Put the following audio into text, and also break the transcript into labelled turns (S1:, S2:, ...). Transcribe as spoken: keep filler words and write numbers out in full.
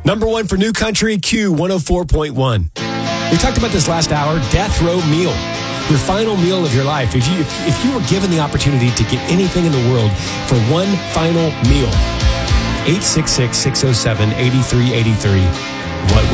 S1: Number one for New Country, Q one oh four point one. We talked about this last hour, death row meal. Your final meal of your life. If you, if you were given the opportunity to get anything in the world for one final meal, eight six six, six oh seven, eight three eight three, what